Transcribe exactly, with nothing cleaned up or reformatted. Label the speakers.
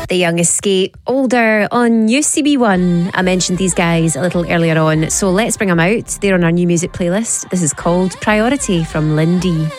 Speaker 1: The Young Escape, Older on U C B one. I mentioned these guys a little earlier on, so let's bring them out. They're on our new music playlist. This is called Priority from Lindy.